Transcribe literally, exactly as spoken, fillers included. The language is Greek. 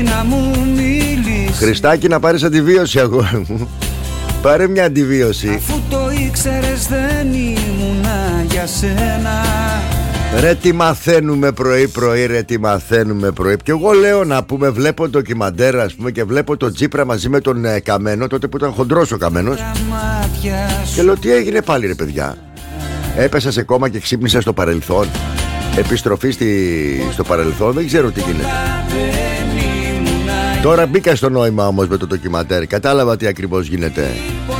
να μου μιλήσεις. Χριστάκη, να πάρεις αντιβίωση, αγόρι μου. Πάρε μια αντιβίωση. Αφού το ήξερες δεν ήμουνα για σένα. Ρε τι μαθαίνουμε πρωί πρωί, ρε τι μαθαίνουμε πρωί. Και εγώ λέω να πούμε, βλέπω ντοκιμαντέρ, ας πούμε, και βλέπω τον Τσίπρα μαζί με τον ε, Καμένο, τότε που ήταν χοντρός ο Καμένος. Και λέω, τι έγινε πάλι, ρε παιδιά? Έπεσα σε κόμμα και ξύπνησα στο παρελθόν. Επιστροφή στη... στο παρελθόν, δεν ξέρω τι γίνεται. Τώρα μπήκα στο νόημα όμως με το ντοκιμαντέρ. Κατάλαβα τι ακριβώς γίνεται.